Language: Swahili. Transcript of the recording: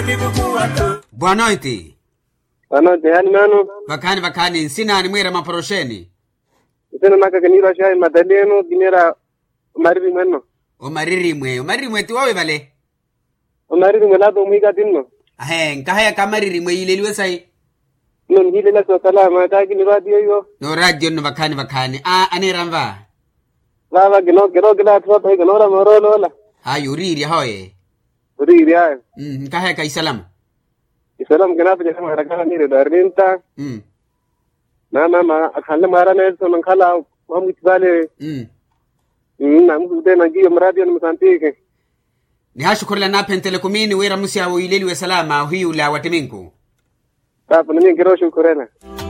Buanoiti. Buanoiti, yani manu. Vakani, sina ni mwera maporosheni. Sina nakaganira shai madaleno, ginera mariri mweno. Mariri mwe tiwawe vale? Mariri mwe lado mwiga dinno. Nkahaya kamariri mwe ileliwe sai? Non hilela so salama, kagi ni radio yo. No radio no vakani. Aniramva? Vava gino gila tuwa ginora morolola. Uriri hoye? Uriri hayo. Nkahaya ka isalamu? Isalamu gina pija kama harakana nire darinta. Mama akhala mara neso nankhala mamutibale. Na mkude nangiyo mradio ni msantike. Ni hashukurila na pentelekumini wera musi ya uileliwe salama huyu la wateminku. Tapo nini ngiro shukurena.